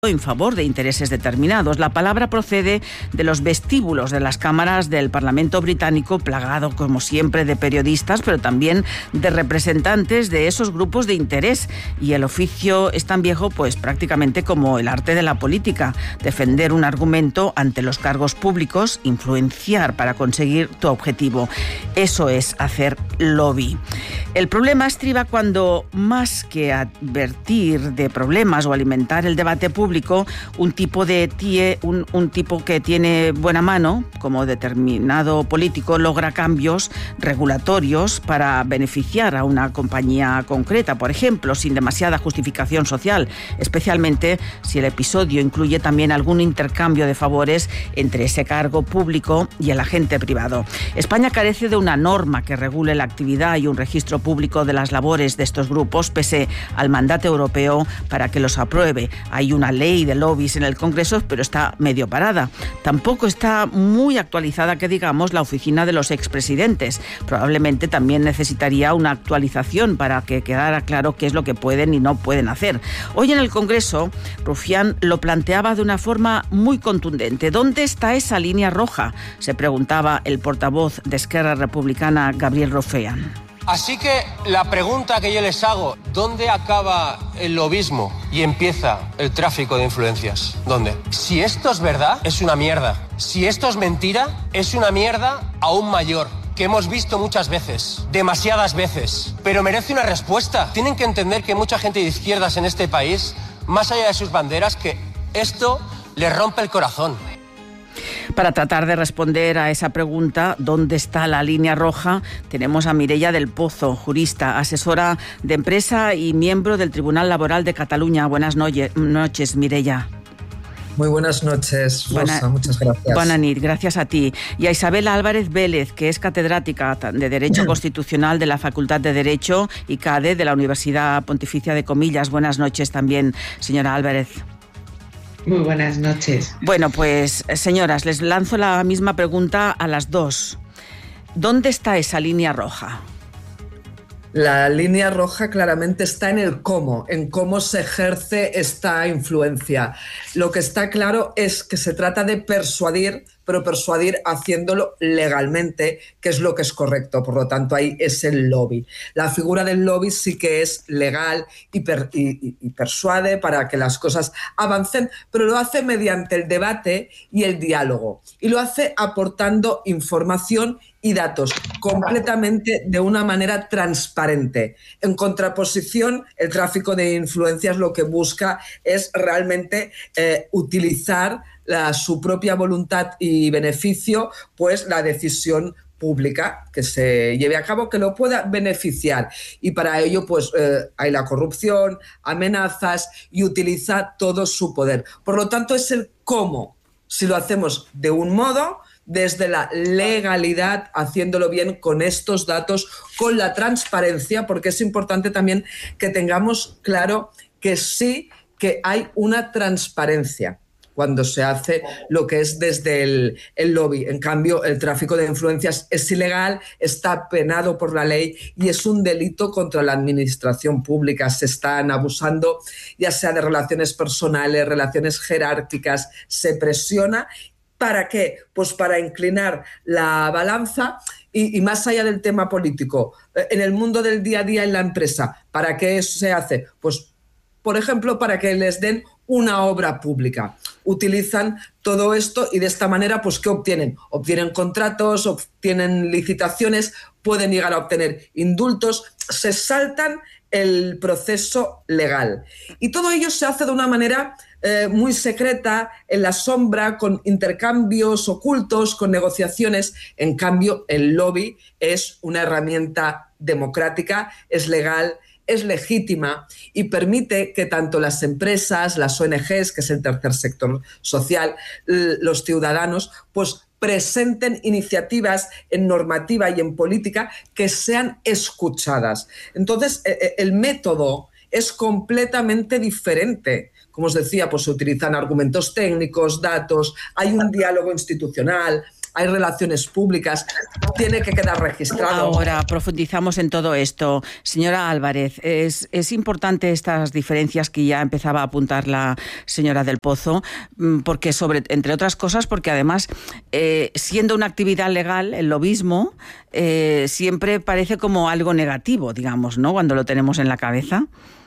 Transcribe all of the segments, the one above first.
en favor de intereses determinados. La palabra procede de los vestíbulos de las cámaras del Parlamento británico, plagado como siempre de periodistas, pero también de representantes de esos grupos de interés. Y el oficio es tan viejo, pues prácticamente como el arte de la política: defender un argumento ante los cargos públicos, influenciar para conseguir tu objetivo. Eso es hacer lobby. El problema estriba cuando, más que advertir de problemas o alimentar el debate público, un tipo que tiene buena mano, como determinado político, logra cambios regulatorios para beneficiar a una compañía concreta, por ejemplo, sin demasiada justificación social, especialmente si el episodio incluye también algún intercambio de favores entre ese cargo público y el agente privado. España carece de una norma que regule la actividad y un registro público de las labores de estos grupos, pese al mandato europeo para que los apruebe. Hay una ley de lobbies en el Congreso, pero está medio parada. Tampoco está muy actualizada, que digamos, la oficina de los expresidentes. Probablemente también necesitaría una actualización para que quedara claro qué es lo que pueden y no pueden hacer. Hoy en el Congreso, Rufián lo planteaba de una forma muy contundente. ¿Dónde está esa línea roja?, se preguntaba el portavoz de Esquerra Republicana, Gabriel Rufián. Así que la pregunta que yo les hago: ¿dónde acaba el lobismo y empieza el tráfico de influencias? ¿Dónde? Si esto es verdad, es una mierda. Si esto es mentira, es una mierda aún mayor, que hemos visto muchas veces, demasiadas veces, pero merece una respuesta. Tienen que entender que mucha gente de izquierdas en este país, más allá de sus banderas, que esto les rompe el corazón. Para tratar de responder a esa pregunta, ¿dónde está la línea roja?, tenemos a Mireia del Pozo, jurista, asesora de empresa y miembro del Tribunal Laboral de Cataluña. Buenas noches, Mireia. Muy buenas noches, Rosa, muchas gracias. Buenas noches, gracias a ti. Y a Isabel Álvarez Vélez, que es catedrática de Derecho Constitucional de la Facultad de Derecho y CADE de la Universidad Pontificia de Comillas. Buenas noches también, señora Álvarez. Muy buenas noches. Bueno, pues, señoras, les lanzo la misma pregunta a las dos. ¿Dónde está esa línea roja? La línea roja claramente está en el cómo, en cómo se ejerce esta influencia. Lo que está claro es que se trata de persuadir, pero persuadir haciéndolo legalmente, que es lo que es correcto. Por lo tanto, ahí es el lobby. La figura del lobby sí que es legal y persuade para que las cosas avancen, pero lo hace mediante el debate y el diálogo. Y lo hace aportando información y datos completamente de una manera transparente. En contraposición, el tráfico de influencias lo que busca es realmente utilizar su propia voluntad y beneficio, pues la decisión pública que se lleve a cabo que lo pueda beneficiar, y para ello pues hay la corrupción, amenazas, y utiliza todo su poder. Por lo tanto, es el cómo. Si lo hacemos de un modo, desde la legalidad, haciéndolo bien con estos datos, con la transparencia, porque es importante también que tengamos claro que sí que hay una transparencia cuando se hace lo que es desde el lobby. En cambio, el tráfico de influencias es ilegal, está penado por la ley y es un delito contra la administración pública. Se están abusando ya sea de relaciones personales, relaciones jerárquicas, se presiona. ¿Para qué? Pues para inclinar la balanza y más allá del tema político. En el mundo del día a día en la empresa, ¿para qué se hace? Pues, por ejemplo, para que les den una obra pública. Utilizan todo esto y de esta manera, pues, ¿qué obtienen? Obtienen contratos, obtienen licitaciones, pueden llegar a obtener indultos, se saltan el proceso legal. Y todo ello se hace de una manera muy secreta, en la sombra, con intercambios ocultos, con negociaciones. En cambio, el lobby es una herramienta democrática, es legal, es legítima y permite que tanto las empresas, las ONGs, que es el tercer sector social, los ciudadanos, pues presenten iniciativas en normativa y en política que sean escuchadas. Entonces, el método es completamente diferente. Como os decía, pues se utilizan argumentos técnicos, datos, hay un diálogo institucional, hay relaciones públicas, tiene que quedar registrado. Ahora profundizamos en todo esto. Señora Álvarez, es importante estas diferencias que ya empezaba a apuntar la señora del Pozo, porque entre otras cosas, porque además, siendo una actividad legal, el lobismo siempre parece como algo negativo, digamos, ¿no?, cuando lo tenemos en la cabeza.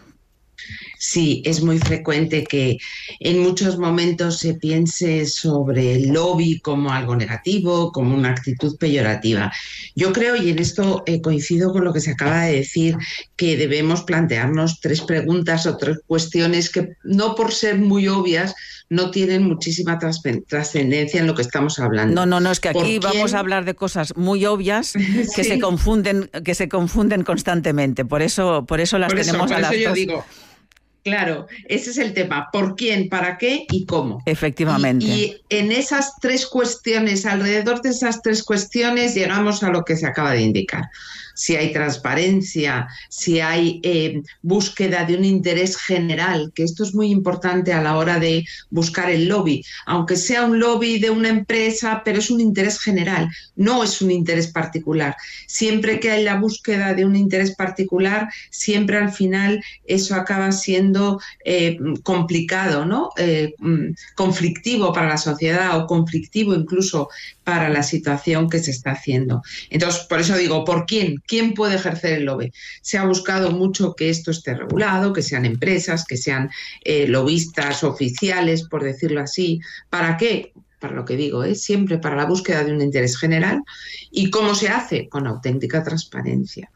Sí, es muy frecuente que en muchos momentos se piense sobre el lobby como algo negativo, como una actitud peyorativa. Yo creo, y en esto coincido con lo que se acaba de decir, que debemos plantearnos 3 preguntas o 3 cuestiones que, no por ser muy obvias, no tienen muchísima trascendencia en lo que estamos hablando. No, es que aquí vamos a hablar de cosas muy obvias que se confunden constantemente. Por eso tenemos a las dos. Yo digo, claro, ese es el tema. ¿Por quién, para qué y cómo? Efectivamente. Y en esas 3 cuestiones, alrededor de esas 3 cuestiones, llegamos a lo que se acaba de indicar. Si hay transparencia, si hay búsqueda de un interés general, que esto es muy importante a la hora de buscar el lobby, aunque sea un lobby de una empresa, pero es un interés general, no es un interés particular. Siempre que hay la búsqueda de un interés particular, siempre al final eso acaba siendo complicado, ¿no? Conflictivo para la sociedad o conflictivo incluso para la situación que se está haciendo. Entonces, por eso digo, ¿por quién? ¿Quién puede ejercer el lobby? Se ha buscado mucho que esto esté regulado, que sean empresas, que sean lobistas oficiales, por decirlo así. ¿Para qué? Para lo que digo, siempre para la búsqueda de un interés general. ¿Y cómo se hace? Con auténtica transparencia.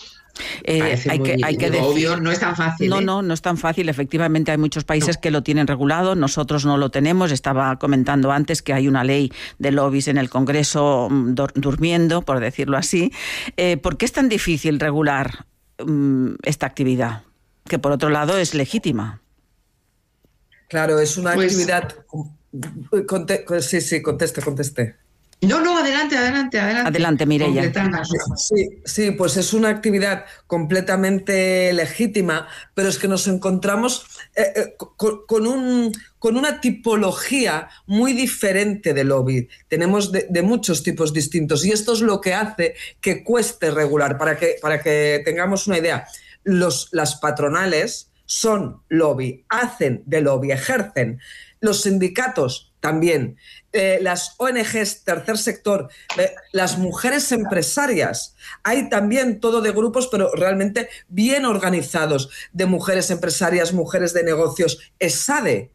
Hay que decir, obvio, no es tan fácil. No es tan fácil. Efectivamente, hay muchos países que lo tienen regulado, nosotros no lo tenemos. Estaba comentando antes que hay una ley de lobbies en el Congreso durmiendo, por decirlo así. ¿Por qué es tan difícil regular esta actividad? Que por otro lado es legítima. Claro, es una actividad... Sí, conteste. No, adelante. Adelante, Mireia. Sí, pues es una actividad completamente legítima, pero es que nos encontramos con una tipología muy diferente de lobby. Tenemos de muchos tipos distintos y esto es lo que hace que cueste regular. Para que tengamos una idea, las patronales son lobby, hacen de lobby, ejercen. Los sindicatos también, las ONGs, tercer sector, las mujeres empresarias. Hay también todo de grupos, pero realmente bien organizados, de mujeres empresarias, mujeres de negocios, ESADE.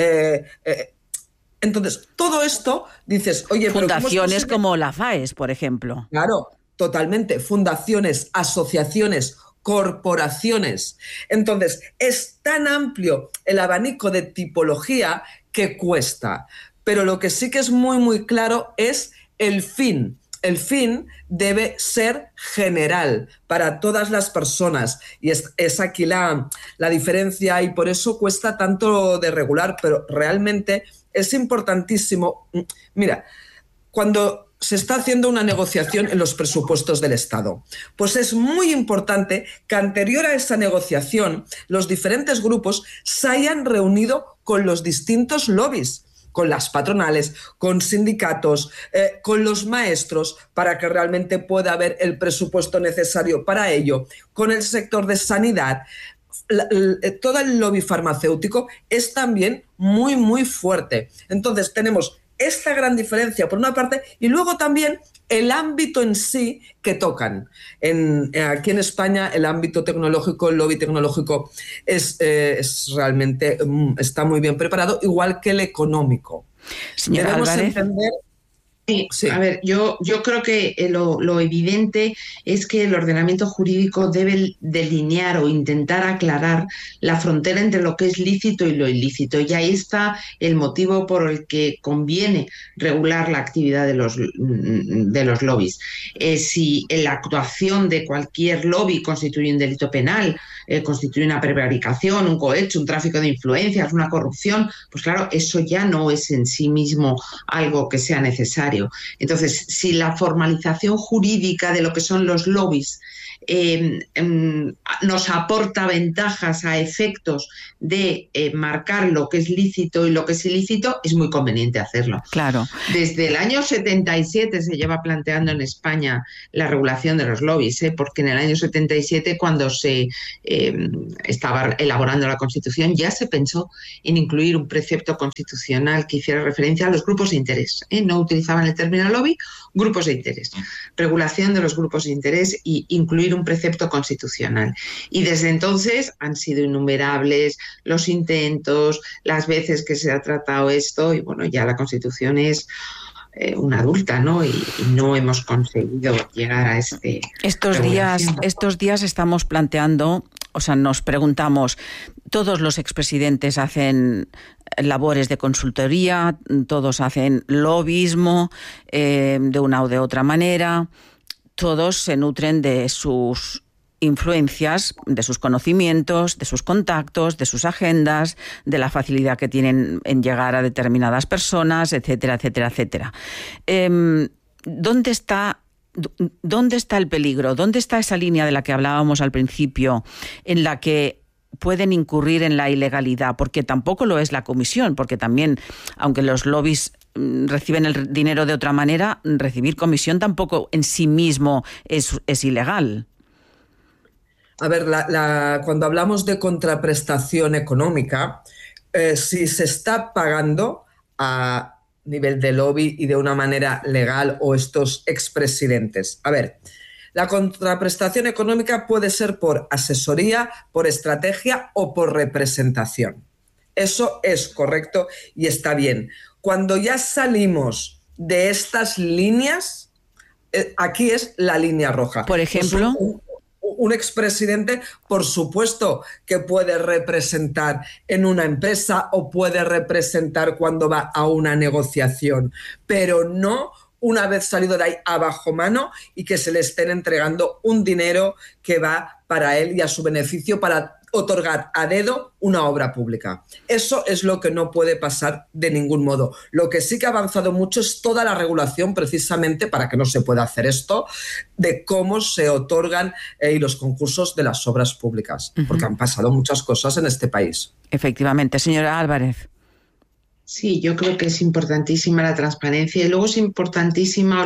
Entonces, todo esto, dices, oye... Fundaciones como la FAES, por ejemplo. Claro, totalmente. Fundaciones, asociaciones, corporaciones. Entonces, es tan amplio el abanico de tipología que cuesta. Pero lo que sí que es muy, muy claro es el fin. El fin debe ser general para todas las personas. Y es aquí la diferencia y por eso cuesta tanto de regular, pero realmente es importantísimo. Mira, cuando se está haciendo una negociación en los presupuestos del Estado, pues es muy importante que anterior a esa negociación los diferentes grupos se hayan reunido con los distintos lobbies, con las patronales, con sindicatos, con los maestros, para que realmente pueda haber el presupuesto necesario para ello, con el sector de sanidad. Todo el lobby farmacéutico es también muy, muy fuerte. Entonces tenemos esta gran diferencia por una parte y luego también el ámbito en sí que tocan. Aquí en España el ámbito tecnológico, el lobby tecnológico es realmente está muy bien preparado, igual que el económico. Señora Álvarez. Entender... Sí. A ver, yo creo que lo evidente es que el ordenamiento jurídico debe delinear o intentar aclarar la frontera entre lo que es lícito y lo ilícito. Y ahí está el motivo por el que conviene regular la actividad de los lobbies. Si la actuación de cualquier lobby constituye un delito penal, constituye una prevaricación, un cohecho, un tráfico de influencias, una corrupción, pues claro, eso ya no es en sí mismo algo que sea necesario. Entonces, si la formalización jurídica de lo que son los lobbies nos aporta ventajas a efectos de marcar lo que es lícito y lo que es ilícito, es muy conveniente hacerlo. Claro. Desde el año 77 se lleva planteando en España la regulación de los lobbies, porque en el año 77, cuando se estaba elaborando la Constitución, ya se pensó en incluir un precepto constitucional que hiciera referencia a los grupos de interés. No utilizaban el término lobby, grupos de interés. Regulación de los grupos de interés y incluir un precepto constitucional. Y desde entonces han sido innumerables los intentos, las veces que se ha tratado esto, y bueno, ya la Constitución es una adulta, ¿no? Y no hemos conseguido llegar a este... Estos días estamos planteando, o sea, nos preguntamos, todos los expresidentes hacen labores de consultoría, todos hacen lobbyismo de una o de otra manera, todos se nutren de sus influencias, de sus conocimientos, de sus contactos, de sus agendas, de la facilidad que tienen en llegar a determinadas personas, etcétera, etcétera, etcétera. ¿Dónde está el peligro? ¿Dónde está esa línea de la que hablábamos al principio, en la que pueden incurrir en la ilegalidad? Porque tampoco lo es la comisión, porque también, aunque los lobbies reciben el dinero de otra manera, recibir comisión tampoco en sí mismo es ilegal. A ver, cuando hablamos de contraprestación económica, si se está pagando a nivel de lobby y de una manera legal o estos expresidentes. A ver, la contraprestación económica puede ser por asesoría, por estrategia o por representación. Eso es correcto y está bien. Cuando ya salimos de estas líneas, aquí es la línea roja. Por ejemplo... Un expresidente, por supuesto, que puede representar en una empresa o puede representar cuando va a una negociación, pero no una vez salido de ahí a bajo mano y que se le estén entregando un dinero que va para él y a su beneficio para otorgar a dedo una obra pública. Eso es lo que no puede pasar de ningún modo. Lo que sí que ha avanzado mucho es toda la regulación precisamente para que no se pueda hacer esto, de cómo se otorgan los concursos de las obras públicas, porque han pasado muchas cosas en este país. Efectivamente. Señora Álvarez. Sí, yo creo que es importantísima la transparencia y luego es importantísima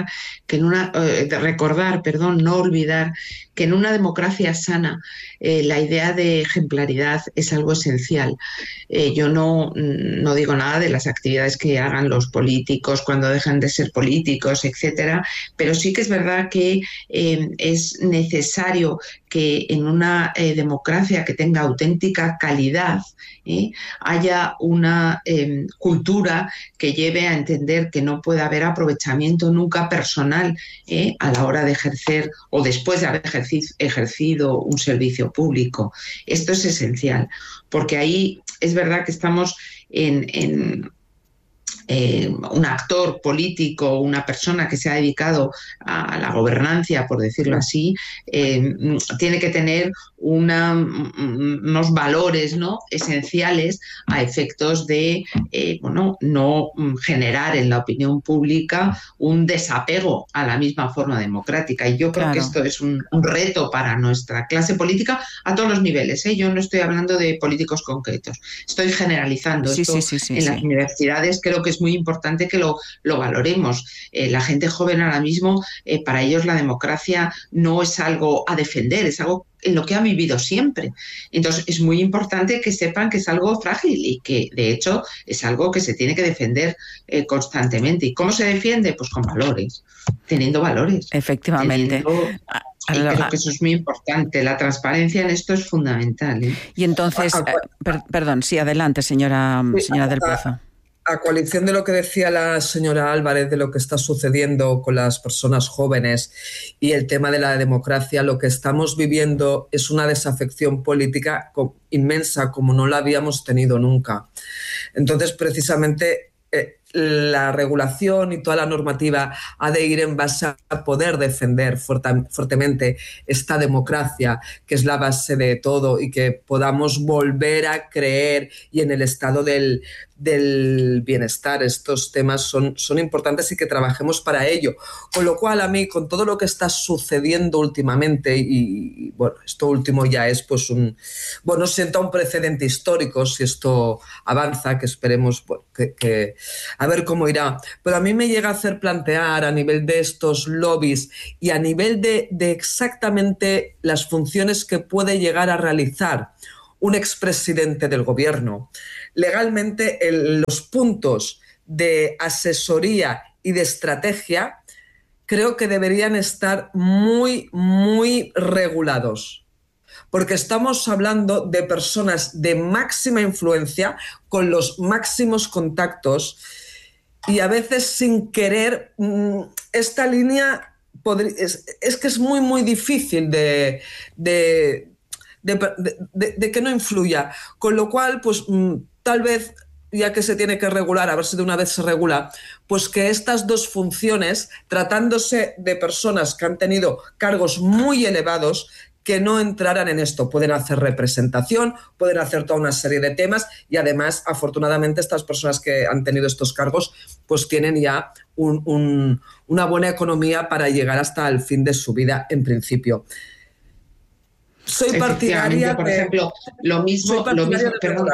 no olvidar que en una democracia sana la idea de ejemplaridad es algo esencial. Yo no digo nada de las actividades que hagan los políticos cuando dejan de ser políticos, etcétera, pero sí que es verdad que es necesario que en una democracia que tenga auténtica calidad haya una cultura que lleve a entender que no puede haber aprovechamiento nunca personal a la hora de ejercer o después de haber ejercido un servicio público. Esto es esencial, porque ahí es verdad que estamos en un actor político, una persona que se ha dedicado a la gobernancia, por decirlo así, tiene que tener unos valores, ¿no?, esenciales a efectos de no generar en la opinión pública un desapego a la misma forma democrática. Y yo creo que esto es un reto para nuestra clase política a todos los niveles. Yo no estoy hablando de políticos concretos, estoy generalizando esto. En las universidades creo que es muy importante que lo valoremos. La gente joven ahora mismo, para ellos la democracia no es algo a defender, es algo en lo que han vivido siempre. Entonces es muy importante que sepan que es algo frágil y que de hecho es algo que se tiene que defender constantemente. ¿Y cómo se defiende? Pues con valores, teniendo valores. Efectivamente. Y creo que eso es muy importante. La transparencia en esto es fundamental. Y entonces, perdón, sí, adelante, señora del Pozo. A coalición de lo que decía la señora Álvarez, de lo que está sucediendo con las personas jóvenes y el tema de la democracia, lo que estamos viviendo es una desafección política inmensa, como no la habíamos tenido nunca. Entonces, precisamente, la regulación y toda la normativa ha de ir en base a poder defender fuertemente esta democracia, que es la base de todo, y que podamos volver a creer y en el estado del bienestar. Estos temas son importantes y que trabajemos para ello. Con lo cual, a mí, con todo lo que está sucediendo últimamente, y bueno, esto último ya es pues sienta un precedente histórico si esto avanza, que esperemos que a ver cómo irá. Pero a mí me llega a hacer plantear a nivel de estos lobbies y a nivel de exactamente las funciones que puede llegar a realizar un expresidente del gobierno. Legalmente, los puntos de asesoría y de estrategia creo que deberían estar muy, muy regulados, porque estamos hablando de personas de máxima influencia, con los máximos contactos, y a veces sin querer esta línea es que es muy, muy difícil de que no influya. Con lo cual, pues tal vez, ya que se tiene que regular, a ver si de una vez se regula, pues que estas dos funciones, tratándose de personas que han tenido cargos muy elevados, que no entraran en esto. Pueden hacer representación, pueden hacer toda una serie de temas, y además, afortunadamente, estas personas que han tenido estos cargos pues tienen ya una buena economía para llegar hasta el fin de su vida, en principio. Soy partidaria por ejemplo, lo mismo, de perdón.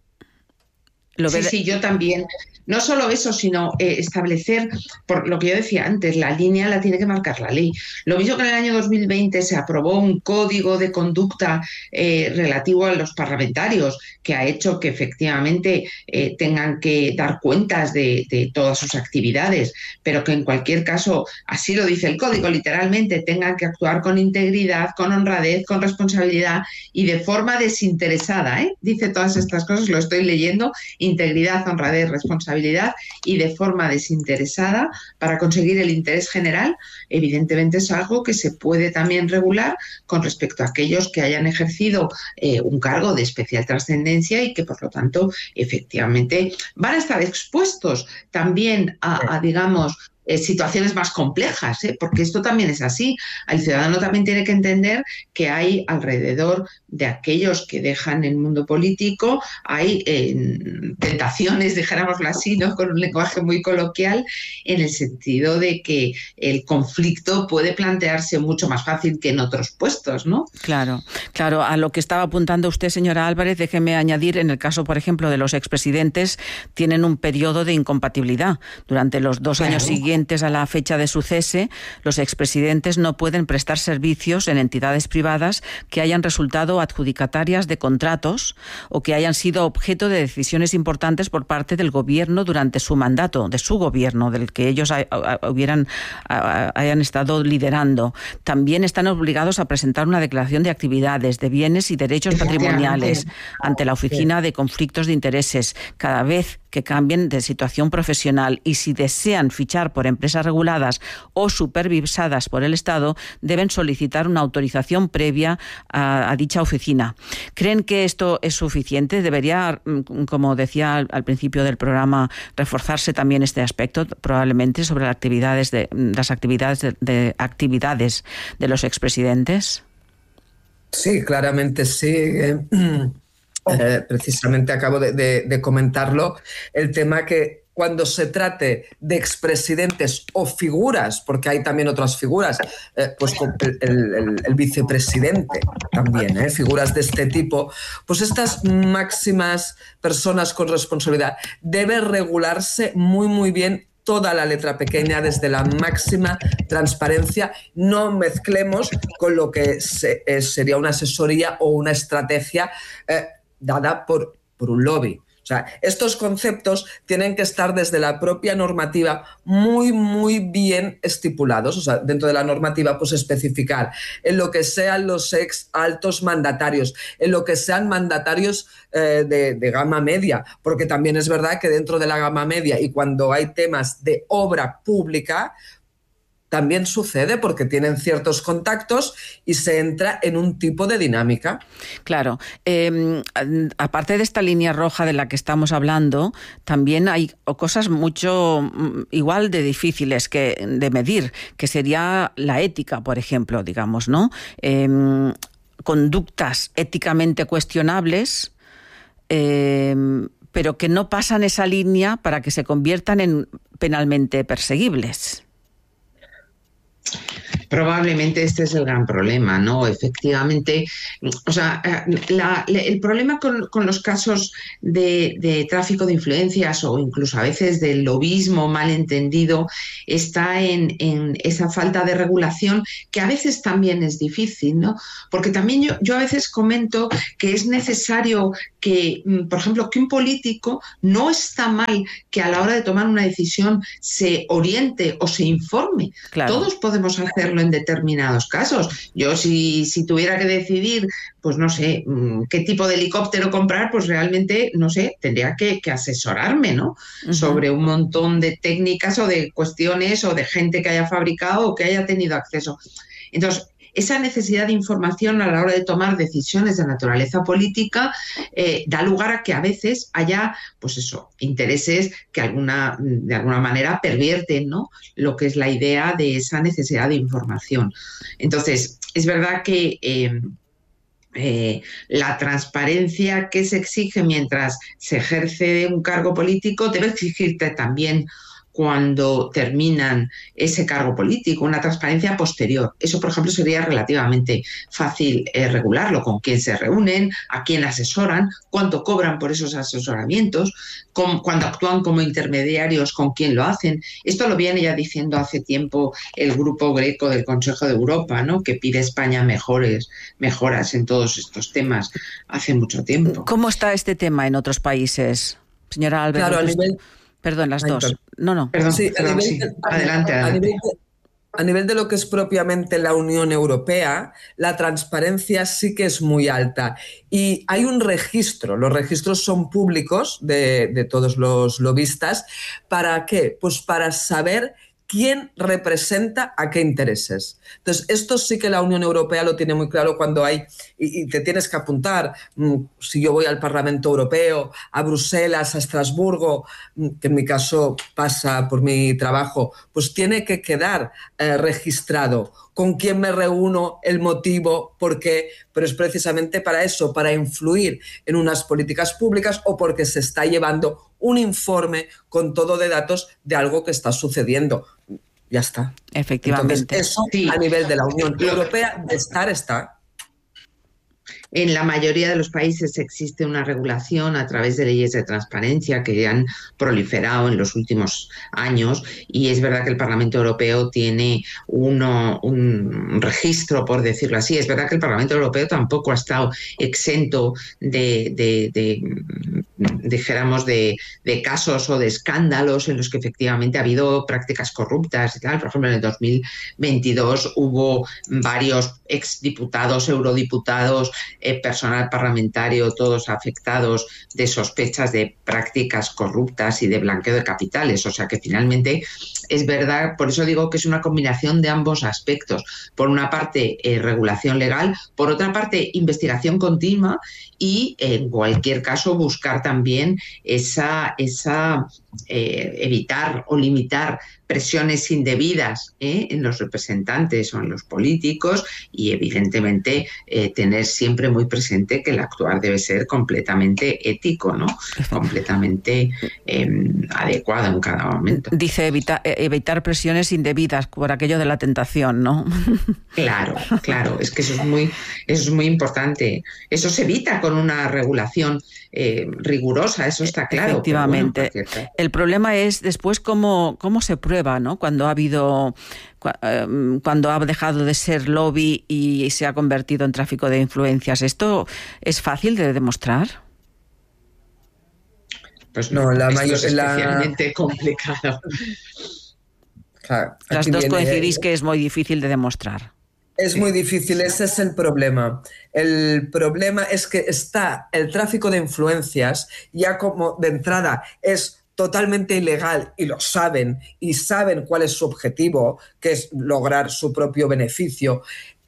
Sí, yo también. No solo eso, sino establecer, por lo que yo decía antes, la línea la tiene que marcar la ley. Lo mismo que en el año 2020 se aprobó un código de conducta relativo a los parlamentarios, que ha hecho que efectivamente tengan que dar cuentas de todas sus actividades, pero que en cualquier caso, así lo dice el código literalmente, tengan que actuar con integridad, con honradez, con responsabilidad y de forma desinteresada. Dice todas estas cosas, lo estoy leyendo: integridad, honradez, responsabilidad y de forma desinteresada para conseguir el interés general. Evidentemente es algo que se puede también regular con respecto a aquellos que hayan ejercido un cargo de especial trascendencia y que por lo tanto efectivamente van a estar expuestos también a digamos, situaciones más complejas, porque esto también es así. El ciudadano también tiene que entender que hay alrededor de aquellos que dejan el mundo político, hay tentaciones, dijéramoslo así, ¿no?, con un lenguaje muy coloquial, en el sentido de que el conflicto puede plantearse mucho más fácil que en otros puestos, ¿no? Claro. A lo que estaba apuntando usted, señora Álvarez, déjeme añadir, en el caso, por ejemplo, de los expresidentes, tienen un periodo de incompatibilidad. Durante los 2 años siguientes a la fecha de su cese, los expresidentes no pueden prestar servicios en entidades privadas que hayan resultado adjudicatarias de contratos o que hayan sido objeto de decisiones importantes por parte del gobierno durante su mandato, de su gobierno, del que ellos hayan estado liderando. También están obligados a presentar una declaración de actividades, de bienes y derechos patrimoniales ante la Oficina de Conflictos de Intereses cada vez que cambien de situación profesional, y si desean fichar por empresas reguladas o supervisadas por el Estado, deben solicitar una autorización previa a dicha oficina. ¿Creen que esto es suficiente? ¿Debería, como decía al principio del programa, reforzarse también este aspecto, probablemente, sobre las actividades de los expresidentes? Sí, claramente sí. Precisamente acabo de comentarlo, el tema que cuando se trate de expresidentes o figuras, porque hay también otras figuras, pues el vicepresidente también, figuras de este tipo, pues estas máximas personas con responsabilidad debe regularse muy, muy bien toda la letra pequeña, desde la máxima transparencia. No mezclemos con lo que sería una asesoría o una estrategia dada por un lobby. O sea, estos conceptos tienen que estar desde la propia normativa muy, muy bien estipulados. O sea, dentro de la normativa, pues especificar en lo que sean los ex altos mandatarios, en lo que sean mandatarios de gama media, porque también es verdad que dentro de la gama media, y cuando hay temas de obra pública, también sucede porque tienen ciertos contactos y se entra en un tipo de dinámica. Claro. Aparte de esta línea roja de la que estamos hablando, también hay cosas mucho igual de difíciles de medir, que sería la ética, por ejemplo, digamos, ¿no? Conductas éticamente cuestionables, pero que no pasan esa línea para que se conviertan en penalmente perseguibles. Probablemente este es el gran problema, ¿no? Efectivamente, o sea, el problema con los casos de tráfico de influencias o incluso a veces del lobismo malentendido está en esa falta de regulación, que a veces también es difícil, ¿no? Porque también yo a veces comento que es necesario que, por ejemplo, que un político no está mal que a la hora de tomar una decisión se oriente o se informe. Claro. Todos podemos hacerlo en determinados casos. Yo si tuviera que decidir, pues no sé, qué tipo de helicóptero comprar, pues realmente, no sé, tendría que asesorarme, ¿no? Uh-huh. Sobre un montón de técnicas o de cuestiones o de gente que haya fabricado o que haya tenido acceso. Entonces, esa necesidad de información a la hora de tomar decisiones de naturaleza política da lugar a que a veces haya, pues eso, intereses que de alguna manera pervierten, ¿no?, lo que es la idea de esa necesidad de información. Entonces, es verdad que la transparencia que se exige mientras se ejerce un cargo político debe exigirte también cuando terminan ese cargo político, una transparencia posterior. Eso, por ejemplo, sería relativamente fácil regularlo, con quién se reúnen, a quién asesoran, cuánto cobran por esos asesoramientos, cuando actúan como intermediarios, con quién lo hacen. Esto lo viene ya diciendo hace tiempo el Grupo Greco del Consejo de Europa, ¿no?, que pide a España mejoras en todos estos temas hace mucho tiempo. ¿Cómo está este tema en otros países, señora Álvarez? Claro, a nivel... Perdón, las dos. No. Perdón, sí, sí. Adelante. A nivel de lo que es propiamente la Unión Europea, la transparencia sí que es muy alta. Y hay un registro, los registros son públicos de todos los lobistas. ¿Para qué? Pues para saber quién representa a qué intereses. Entonces, esto sí que la Unión Europea lo tiene muy claro cuando hay, y te tienes que apuntar, si yo voy al Parlamento Europeo, a Bruselas, a Estrasburgo, que en mi caso pasa por mi trabajo, pues tiene que quedar registrado con quién me reúno, el motivo, por qué, pero es precisamente para eso, para influir en unas políticas públicas o porque se está llevando un informe con todo de datos de algo que está sucediendo. Ya está. Efectivamente. Entonces, eso sí, a nivel de la Unión Europea, de estar está. En la mayoría de los países existe una regulación a través de leyes de transparencia que han proliferado en los últimos años, y es verdad que el Parlamento Europeo tiene un registro, por decirlo así. Es verdad que el Parlamento Europeo tampoco ha estado exento dijéramos, de casos o de escándalos en los que efectivamente ha habido prácticas corruptas y tal. Por ejemplo, en el 2022 hubo varios exdiputados, eurodiputados, personal parlamentario, todos afectados de sospechas de prácticas corruptas y de blanqueo de capitales. O sea que finalmente es verdad, por eso digo que es una combinación de ambos aspectos. Por una parte, regulación legal, por otra parte, investigación continua y, en cualquier caso, buscar también evitar o limitar presiones indebidas en los representantes o en los políticos, y evidentemente tener siempre muy presente que el actuar debe ser completamente ético, ¿no? Completamente adecuado en cada momento. Dice evitar presiones indebidas por aquello de la tentación, ¿no? Claro, es que eso es muy importante. Eso se evita con una regulación rigurosa, eso está claro. Efectivamente. Pero bueno, el problema es después cómo se prueba, ¿no? Cuando ha dejado de ser lobby y se ha convertido en tráfico de influencias. ¿Esto es fácil de demostrar? Pues no, esto es especialmente complicado. Claro, las dos coincidís que es muy difícil de demostrar. Es muy difícil, ese es el problema. El problema es que está el tráfico de influencias, ya como de entrada es totalmente ilegal, y lo saben, y saben cuál es su objetivo, que es lograr su propio beneficio.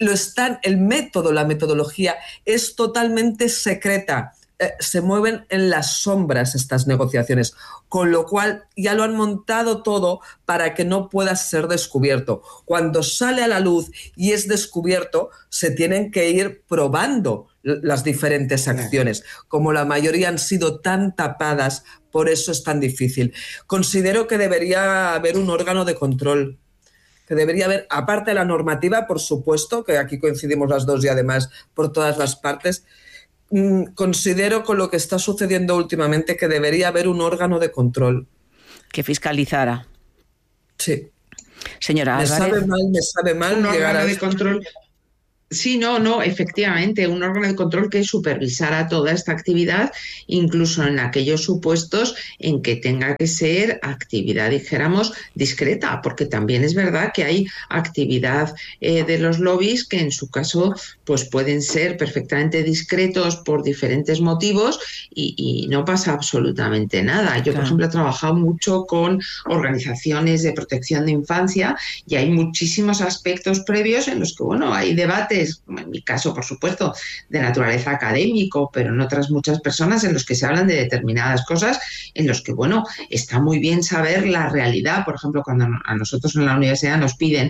El método, la metodología es totalmente secreta. Se mueven en las sombras estas negociaciones, con lo cual ya lo han montado todo para que no pueda ser descubierto. Cuando sale a la luz y es descubierto, se tienen que ir probando las diferentes acciones. Como la mayoría han sido tan tapadas, por eso es tan difícil. Considero que debería haber un órgano de control, que debería haber, aparte de la normativa, por supuesto, que aquí coincidimos las dos y además por todas las partes. Considero, con lo que está sucediendo últimamente, que debería haber un órgano de control. Que fiscalizara. Sí. Señora Álvarez. Me sabe mal un llegar órgano a de control. Sí, no, efectivamente, un órgano de control que supervisara toda esta actividad, incluso en aquellos supuestos en que tenga que ser actividad, dijéramos, discreta, porque también es verdad que hay actividad de los lobbies que en su caso pues pueden ser perfectamente discretos por diferentes motivos y no pasa absolutamente nada. Yo, por ejemplo, he trabajado mucho con organizaciones de protección de infancia y hay muchísimos aspectos previos en los que, bueno, hay debates, en mi caso, por supuesto, de naturaleza académico, pero en otras muchas personas en los que se hablan de determinadas cosas, en los que, bueno, está muy bien saber la realidad. Por ejemplo, cuando a nosotros en la universidad nos piden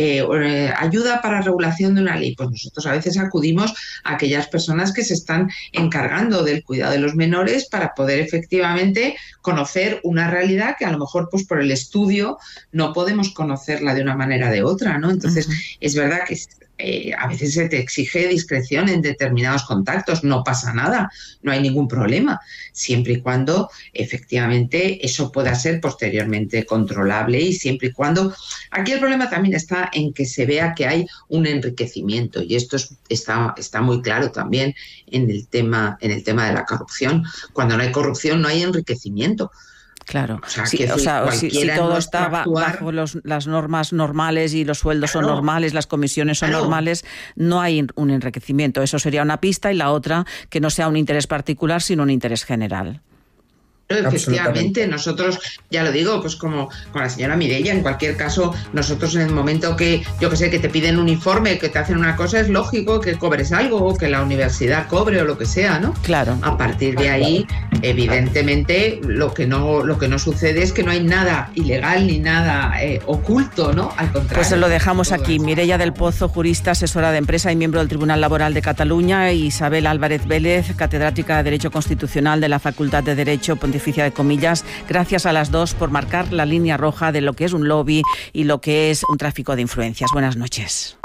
ayuda para regulación de una ley, pues nosotros a veces acudimos a aquellas personas que se están encargando del cuidado de los menores para poder efectivamente conocer una realidad que a lo mejor pues por el estudio no podemos conocerla de una manera o de otra, ¿no? Entonces, es verdad que a veces se te exige discreción en determinados contactos, no pasa nada, no hay ningún problema, siempre y cuando efectivamente eso pueda ser posteriormente controlable y siempre y cuando... Aquí el problema también está en que se vea que hay un enriquecimiento y esto está muy claro también en el tema de la corrupción. Cuando no hay corrupción no hay enriquecimiento. Claro, o sea, si todo está bajo las normas normales y los sueldos son normales, las comisiones son normales, no hay un enriquecimiento. Eso sería una pista, y la otra, que no sea un interés particular, sino un interés general. Efectivamente, nosotros, ya lo digo, pues como con la señora Mireia, en cualquier caso, nosotros en el momento que, yo que sé, que te piden un informe, que te hacen una cosa, es lógico que cobres algo, o que la universidad cobre, o lo que sea, ¿no? Claro. A partir de ahí, evidentemente, lo que no sucede es que no hay nada ilegal ni nada oculto, ¿no? Al contrario. Pues lo dejamos aquí. Mireia del Pozo, jurista, asesora de empresa y miembro del Tribunal Laboral de Cataluña, y Isabel Álvarez Vélez, catedrática de Derecho Constitucional de la Facultad de Derecho Pontificia de Comillas. Gracias a las dos por marcar la línea roja de lo que es un lobby y lo que es un tráfico de influencias. Buenas noches.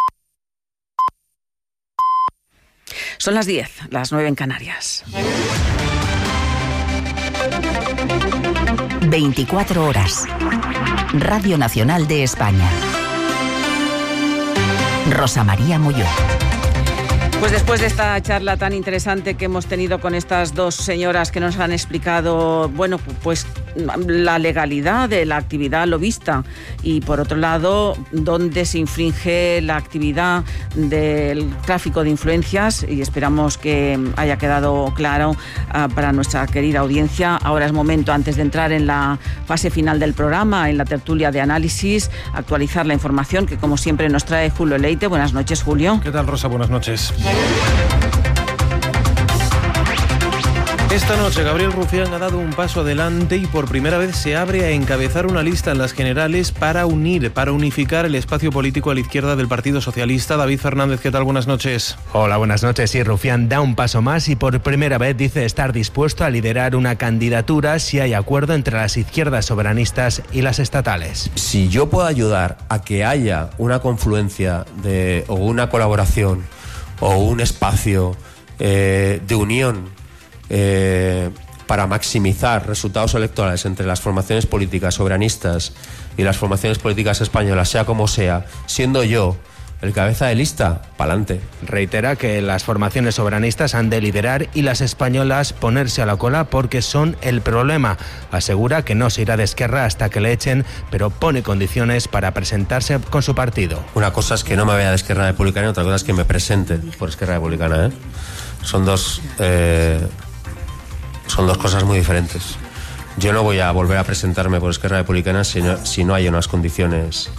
Son las 10, las 9 en Canarias. 24 horas. Radio Nacional de España. Rosa María Molló. Pues después de esta charla tan interesante que hemos tenido con estas dos señoras que nos han explicado, bueno, pues la legalidad de la actividad lobista y, por otro lado, dónde se infringe la actividad del tráfico de influencias, y esperamos que haya quedado claro para nuestra querida audiencia. Ahora es momento, antes de entrar en la fase final del programa, en la tertulia de análisis, actualizar la información que, como siempre, nos trae Julio Leite. Buenas noches, Julio. ¿Qué tal, Rosa? Buenas noches. Esta noche Gabriel Rufián ha dado un paso adelante y por primera vez se abre a encabezar una lista en las generales para unificar el espacio político a la izquierda del Partido Socialista. David Fernández, ¿qué tal? Buenas noches. Hola, buenas noches. Sí, Rufián da un paso más y por primera vez dice estar dispuesto a liderar una candidatura si hay acuerdo entre las izquierdas soberanistas y las estatales. Si yo puedo ayudar a que haya una confluencia o una colaboración o un espacio de unión para maximizar resultados electorales entre las formaciones políticas soberanistas y las formaciones políticas españolas, sea como sea, siendo yo el cabeza de lista, pa'lante. Reitera que las formaciones soberanistas han de liderar y las españolas ponerse a la cola porque son el problema. Asegura que no se irá de Esquerra hasta que le echen, pero pone condiciones para presentarse con su partido. Una cosa es que no me vaya de Esquerra Republicana y otra cosa es que me presente por Esquerra Republicana, Son dos cosas muy diferentes. yo no voy a volver a presentarme por Esquerra Republicana si no hay unas condiciones.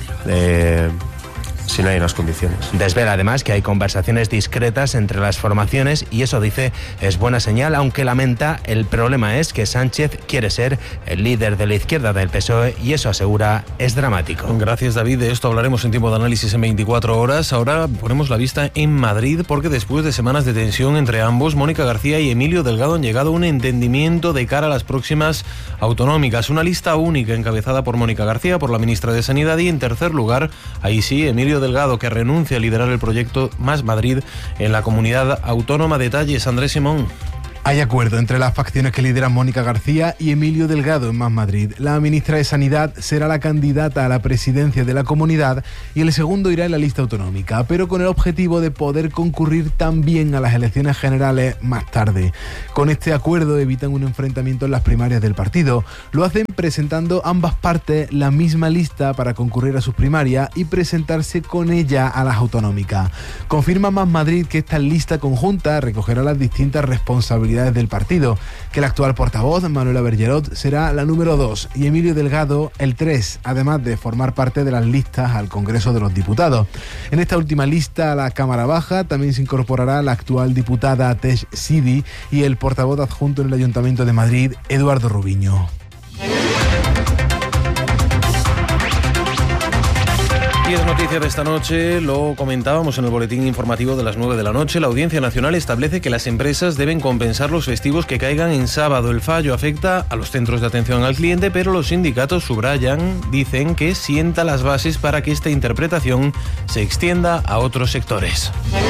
Si no hay unas condiciones. Desvela además que hay conversaciones discretas entre las formaciones y eso, dice, es buena señal, aunque lamenta el problema es que Sánchez quiere ser el líder de la izquierda del PSOE y eso, asegura, es dramático. Gracias, David. De esto hablaremos en tiempo de análisis en 24 horas. Ahora ponemos la vista en Madrid porque después de semanas de tensión entre ambos, Mónica García y Emilio Delgado han llegado a un entendimiento de cara a las próximas autonómicas. Una lista única encabezada por Mónica García, por la ministra de Sanidad y en tercer lugar, ahí sí, Emilio Delgado, que renuncia a liderar el proyecto Más Madrid en la comunidad autónoma. Detalles, Andrés Simón. Hay acuerdo entre las facciones que lideran Mónica García y Emilio Delgado en Más Madrid. La ministra de Sanidad será la candidata a la presidencia de la comunidad y el segundo irá en la lista autonómica, pero con el objetivo de poder concurrir también a las elecciones generales más tarde. Con este acuerdo evitan un enfrentamiento en las primarias del partido. Lo hacen presentando ambas partes la misma lista para concurrir a sus primarias y presentarse con ella a las autonómicas. Confirma Más Madrid que esta lista conjunta recogerá las distintas responsabilidades del partido, que el actual portavoz, Manuela Bergerot, será la número 2 y Emilio Delgado el 3, además de formar parte de las listas al Congreso de los Diputados. En esta última lista a la Cámara Baja también se incorporará la actual diputada Tesh Sidi y el portavoz adjunto en el Ayuntamiento de Madrid, Eduardo Rubiño. Y es noticia de esta noche, lo comentábamos en el boletín informativo de las 9 de la noche. La Audiencia Nacional establece que las empresas deben compensar los festivos que caigan en sábado. El fallo afecta a los centros de atención al cliente, pero los sindicatos dicen que sienta las bases para que esta interpretación se extienda a otros sectores.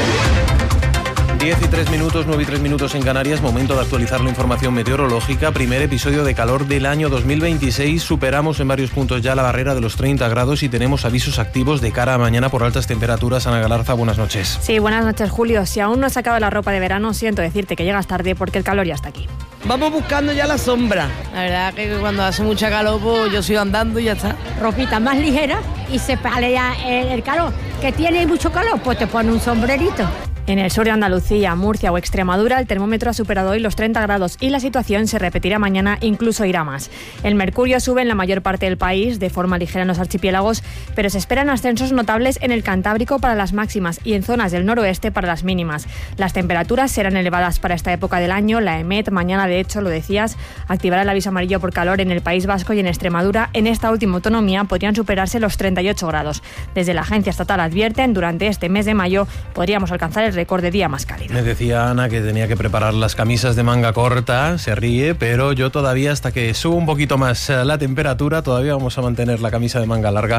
10 y 3 minutos, 9 y 3 minutos en Canarias, momento de actualizar la información meteorológica. Primer episodio de calor del año 2026. Superamos en varios puntos ya la barrera de los 30 grados y tenemos avisos activos de cara a mañana por altas temperaturas. Ana Galarza, buenas noches. Sí, buenas noches, Julio. Si aún no has sacado la ropa de verano, siento decirte que llegas tarde porque el calor ya está aquí. Vamos buscando ya la sombra. La verdad que cuando hace mucha calor, pues yo sigo andando y ya está. Ropita más ligera y se palea el calor. Que tiene mucho calor, pues te pone un sombrerito. En el sur de Andalucía, Murcia o Extremadura, el termómetro ha superado hoy los 30 grados y la situación se repetirá mañana, incluso irá más. El mercurio sube en la mayor parte del país, de forma ligera en los archipiélagos, pero se esperan ascensos notables en el Cantábrico para las máximas y en zonas del noroeste para las mínimas. Las temperaturas serán elevadas para esta época del año. La EMET mañana, de hecho, lo decías, activará el aviso amarillo por calor en el País Vasco y en Extremadura. En esta última autonomía podrían superarse los 38 grados. Desde la agencia estatal advierten, durante este mes de mayo podríamos alcanzar el récord de día más cálido. Me decía Ana que tenía que preparar las camisas de manga corta, se ríe, pero yo todavía, hasta que suba un poquito más la temperatura, todavía vamos a mantener la camisa de manga larga,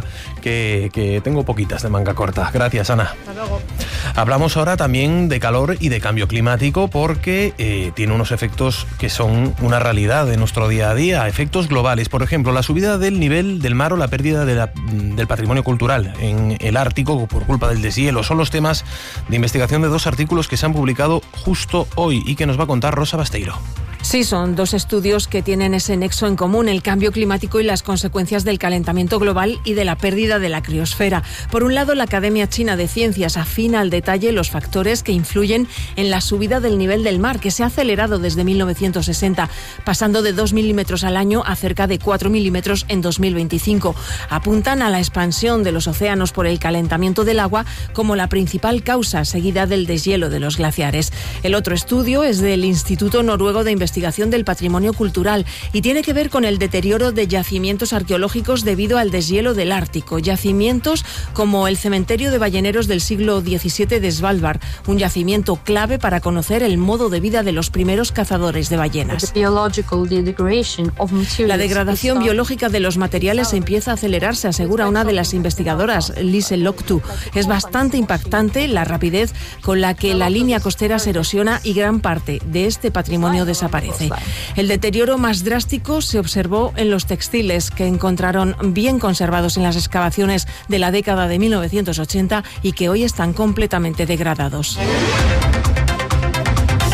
que tengo poquitas de manga corta. Gracias, Ana. Hasta luego. Hablamos ahora también de calor y de cambio climático porque tiene unos efectos que son una realidad de nuestro día a día, efectos globales. Por ejemplo, la subida del nivel del mar o la pérdida del patrimonio cultural en el Ártico por culpa del deshielo son los temas de investigación de dos artículos que se han publicado justo hoy y que nos va a contar Rosa Basteiro. Sí, son dos estudios que tienen ese nexo en común, el cambio climático y las consecuencias del calentamiento global y de la pérdida de la criosfera. Por un lado, la Academia China de Ciencias afina al detalle los factores que influyen en la subida del nivel del mar, que se ha acelerado desde 1960, pasando de 2 milímetros al año a cerca de 4 milímetros en 2025. Apuntan a la expansión de los océanos por el calentamiento del agua como la principal causa, seguida del deshielo de los glaciares. El otro estudio es del Instituto Noruego de Investigación del Patrimonio Cultural y tiene que ver con el deterioro de yacimientos arqueológicos debido al deshielo del Ártico. Yacimientos como el cementerio de balleneros del siglo XVII de Svalbard, un yacimiento clave para conocer el modo de vida de los primeros cazadores de ballenas. La degradación biológica de los materiales empieza a acelerarse, asegura una de las investigadoras, Lise Loktu. Es bastante impactante la rapidez con la que la línea costera se erosiona y gran parte de este patrimonio desaparece. El deterioro más drástico se observó en los textiles, que encontraron bien conservados en las excavaciones de la década de 1980 y que hoy están completamente degradados.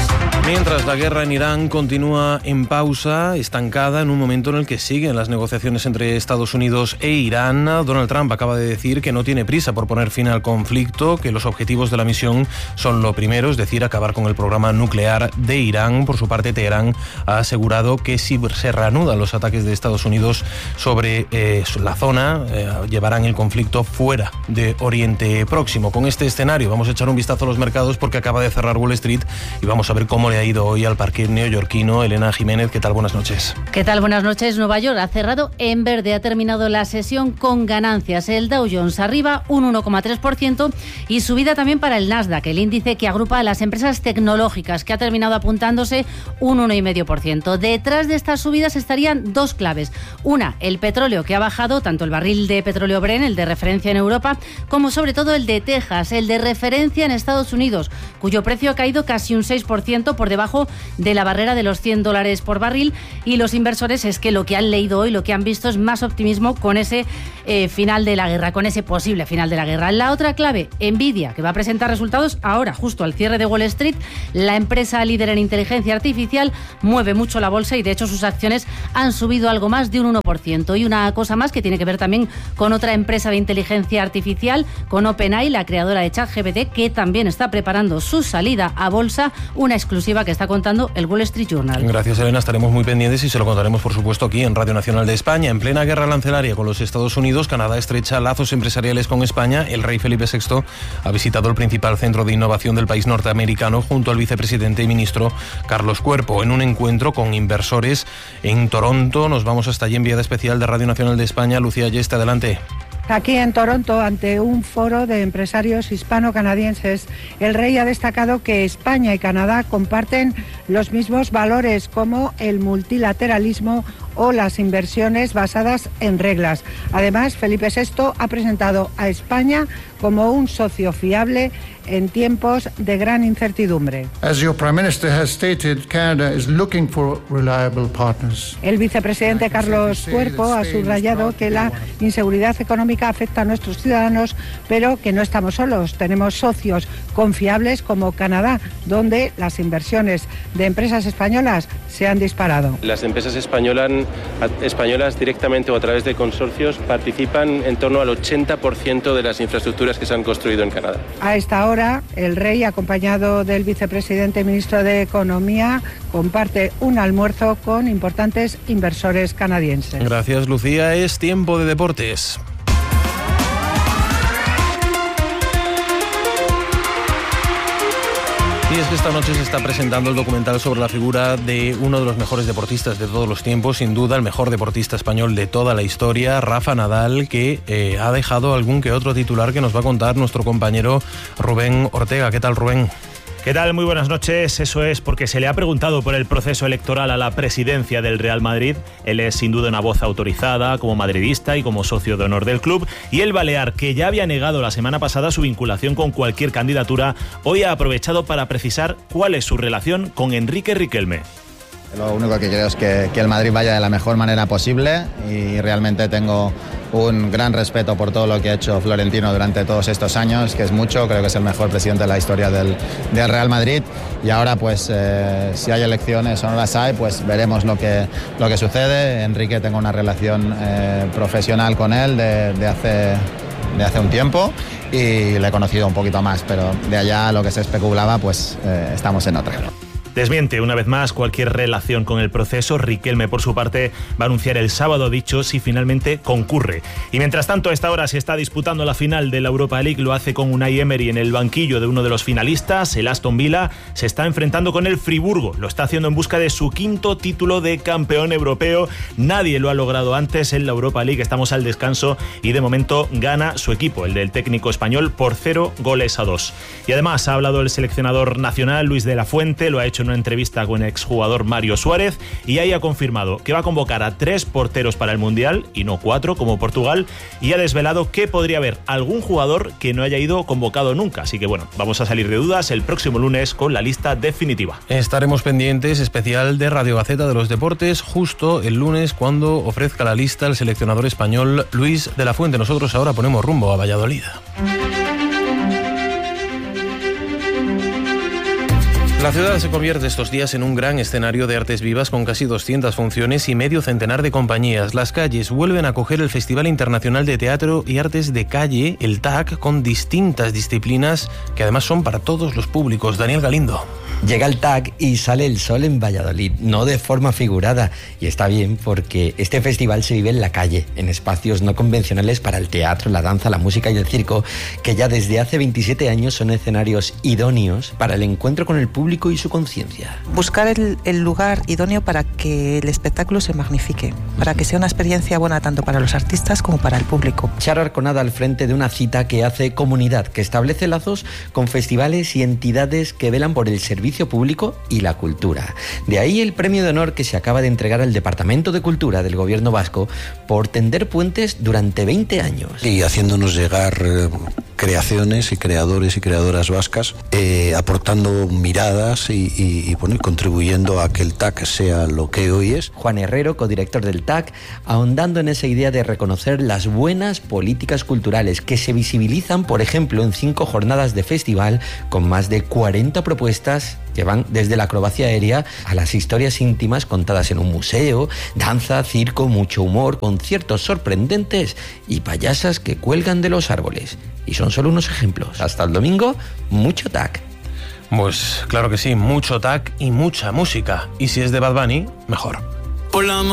Mientras la guerra en Irán continúa en pausa, estancada en un momento en el que siguen las negociaciones entre Estados Unidos e Irán, Donald Trump acaba de decir que no tiene prisa por poner fin al conflicto, que los objetivos de la misión son lo primero, es decir, acabar con el programa nuclear de Irán. Por su parte, Teherán ha asegurado que si se reanudan los ataques de Estados Unidos sobre la zona, llevarán el conflicto fuera de Oriente Próximo. Con este escenario vamos a echar un vistazo a los mercados porque acaba de cerrar Wall Street y vamos a ver cómo le ha ido hoy al parque neoyorquino. Elena Jiménez, ¿qué tal? Buenas noches. ¿Qué tal? Buenas noches. Nueva York ha cerrado en verde, ha terminado la sesión con ganancias. El Dow Jones arriba un 1,3% y subida también para el Nasdaq, el índice que agrupa a las empresas tecnológicas, que ha terminado apuntándose un 1,5%. Detrás de estas subidas estarían dos claves. Una, el petróleo, que ha bajado, tanto el barril de petróleo Brent, el de referencia en Europa, como sobre todo el de Texas, el de referencia en Estados Unidos, cuyo precio ha caído casi un 6% por debajo de la barrera de los $100 por barril, y los inversores es que lo que han leído hoy, lo que han visto es más optimismo con ese final de la guerra, con ese posible final de la guerra. La otra clave, Nvidia, que va a presentar resultados ahora, justo al cierre de Wall Street. La empresa líder en inteligencia artificial mueve mucho la bolsa y de hecho sus acciones han subido algo más de un 1%. Y una cosa más que tiene que ver también con otra empresa de inteligencia artificial, con OpenAI, la creadora de ChatGPT, que también está preparando su salida a bolsa, una exclusiva que está contando el Wall Street Journal. Gracias, Elena, estaremos muy pendientes y se lo contaremos, por supuesto, aquí en Radio Nacional de España. En plena guerra arancelaria con los Estados Unidos, Canadá estrecha lazos empresariales con España. El rey Felipe VI ha visitado el principal centro de innovación del país norteamericano junto al vicepresidente y ministro Carlos Cuerpo, en un encuentro con inversores en Toronto. Nos vamos hasta allí, enviada especial de Radio Nacional de España, Lucía Yeste, adelante. Aquí en Toronto, ante un foro de empresarios hispano-canadienses, el rey ha destacado que España y Canadá comparten los mismos valores como el multilateralismo o las inversiones basadas en reglas. Además, Felipe VI ha presentado a España como un socio fiable en tiempos de gran incertidumbre. As your Prime Minister has stated, Canada is looking for reliable partners. El vicepresidente Carlos Cuerpo ha subrayado que la inseguridad económica afecta a nuestros ciudadanos, pero que no estamos solos. Tenemos socios confiables como Canadá, donde las inversiones de empresas españolas se han disparado. Las empresas españolas directamente o a través de consorcios participan en torno al 80% de las infraestructuras que se han construido en Canadá. A esta hora, el rey, acompañado del vicepresidente y ministro de Economía, comparte un almuerzo con importantes inversores canadienses. Gracias, Lucía. Es tiempo de deportes. Y es que esta noche se está presentando el documental sobre la figura de uno de los mejores deportistas de todos los tiempos, sin duda el mejor deportista español de toda la historia, Rafa Nadal, que ha dejado algún que otro titular que nos va a contar nuestro compañero Rubén Ortega. ¿Qué tal, Rubén? ¿Qué tal? Muy buenas noches. Eso es porque se le ha preguntado por el proceso electoral a la presidencia del Real Madrid. Él es sin duda una voz autorizada como madridista y como socio de honor del club. Y el balear, que ya había negado la semana pasada su vinculación con cualquier candidatura, hoy ha aprovechado para precisar cuál es su relación con Enrique Riquelme. Lo único que quiero es que el Madrid vaya de la mejor manera posible y realmente tengo un gran respeto por todo lo que ha hecho Florentino durante todos estos años, que es mucho, creo que es el mejor presidente de la historia del Real Madrid y ahora pues si hay elecciones o no las hay, pues veremos lo que sucede. Enrique, tengo una relación profesional con él de hace un tiempo y le he conocido un poquito más, pero de allá lo que se especulaba pues estamos en otra. Desmiente una vez más cualquier relación con el proceso. Riquelme, por su parte, va a anunciar el sábado dicho si finalmente concurre. Y mientras tanto, a esta hora se está disputando la final de la Europa League. Lo hace con Unai Emery en el banquillo de uno de los finalistas. El Aston Villa se está enfrentando con el Friburgo. Lo está haciendo en busca de su quinto título de campeón europeo. Nadie lo ha logrado antes en la Europa League. Estamos al descanso y de momento gana su equipo, el del técnico español, por 0-2. Y además ha hablado el seleccionador nacional, Luis de la Fuente. Lo ha hecho en una entrevista con el exjugador Mario Suárez y ahí ha confirmado que va a convocar a 3 porteros para el Mundial y no 4 como Portugal, y ha desvelado que podría haber algún jugador que no haya ido convocado nunca. Así que bueno, vamos a salir de dudas el próximo lunes con la lista definitiva. Estaremos pendientes, especial de Radio Gaceta de los Deportes, justo el lunes cuando ofrezca la lista el seleccionador español Luis de la Fuente. Nosotros ahora ponemos rumbo a Valladolid. La ciudad se convierte estos días en un gran escenario de artes vivas con casi 200 funciones y medio centenar de compañías. Las calles vuelven a acoger el Festival Internacional de Teatro y Artes de Calle, el TAC, con distintas disciplinas que además son para todos los públicos. Daniel Galindo. Llega el TAC y sale el sol en Valladolid, no de forma figurada. Y está bien porque este festival se vive en la calle, en espacios no convencionales para el teatro, la danza, la música y el circo, que ya desde hace 27 años son escenarios idóneos para el encuentro con el público y su conciencia. Buscar el lugar idóneo para que el espectáculo se magnifique, para que sea una experiencia buena tanto para los artistas como para el público. Charo Arconada al frente de una cita que hace comunidad, que establece lazos con festivales y entidades que velan por el servicio público y la cultura. De ahí el premio de honor que se acaba de entregar al Departamento de Cultura del Gobierno vasco por tender puentes durante 20 años. Y haciéndonos llegar creaciones y creadores y creadoras vascas, aportando miradas y contribuyendo a que el TAC sea lo que hoy es. Juan Herrero, codirector del TAC, ahondando en esa idea de reconocer las buenas políticas culturales que se visibilizan, por ejemplo, en 5 jornadas de festival con más de 40 propuestas que van desde la acrobacia aérea a las historias íntimas contadas en un museo, danza, circo, mucho humor, conciertos sorprendentes y payasas que cuelgan de los árboles. Y son solo unos ejemplos. Hasta el domingo, mucho TAC. Pues claro que sí, mucho TAC y mucha música. Y si es de Bad Bunny, mejor.